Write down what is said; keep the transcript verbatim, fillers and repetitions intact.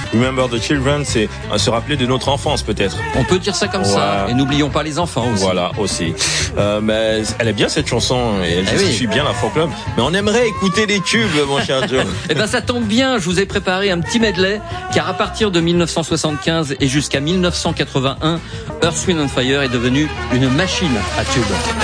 Remember the Children, c'est euh, se rappeler de notre enfance peut-être. On peut dire ça comme ouais. ça. Et n'oublions pas les enfants aussi. Voilà, aussi. Euh, mais elle est bien cette chanson et elle eh justifie oui. bien la Folk Club. Mais on aimerait écouter les tubes, mon cher Joe. Eh ben ça tombe bien, je vous ai préparé un petit medley, car à partir de dix-neuf cent soixante-quinze et jusqu'à dix-neuf cent quatre-vingt-un, Earth, Wind and Fire est devenu une machine à tubes.